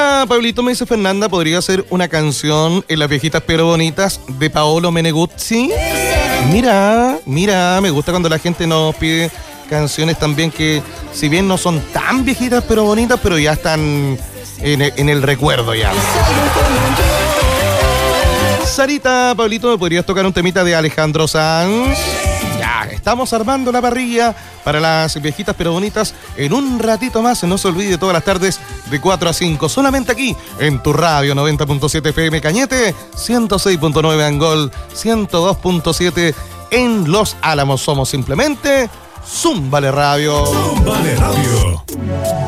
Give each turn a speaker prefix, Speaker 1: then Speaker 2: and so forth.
Speaker 1: Mira, Pablito, me dice Fernanda, podría ser una canción en Las Viejitas Pero Bonitas de Paolo Meneguzzi. Mira, me gusta cuando la gente nos pide canciones también que, si bien no son tan viejitas pero bonitas, pero ya están en el recuerdo ya. Sarita, Pablito, ¿me podrías tocar un temita de Alejandro Sanz? Ya, estamos armando la parrilla para Las Viejitas Pero Bonitas en un ratito más. No se olvide, todas las tardes de 4 a 5, solamente aquí en tu radio 90.7 FM Cañete, 106.9 Angol, 102.7 en Los Álamos. Somos simplemente Zúmbale Radio.
Speaker 2: Zúmbale Radio.